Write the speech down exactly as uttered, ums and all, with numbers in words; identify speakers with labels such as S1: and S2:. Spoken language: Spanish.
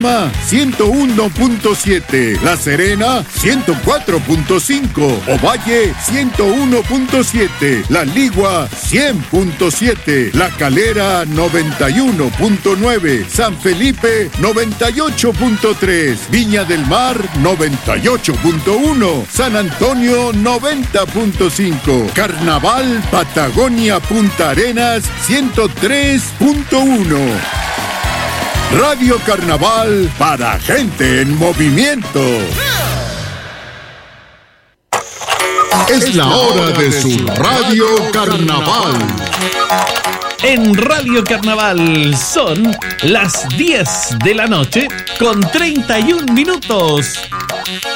S1: Palma ciento uno punto siete, La Serena ciento cuatro punto cinco, Ovalle ciento uno punto siete, La Ligua cien punto siete, La Calera noventa y uno punto nueve, San Felipe noventa y ocho punto tres, Viña del Mar noventa y ocho punto uno, San Antonio noventa punto cinco, Carnaval Patagonia Punta Arenas ciento tres punto uno. Radio Carnaval para gente en movimiento. Es la hora de su Radio Carnaval.
S2: En Radio Carnaval son las diez de la noche con treinta y un minutos.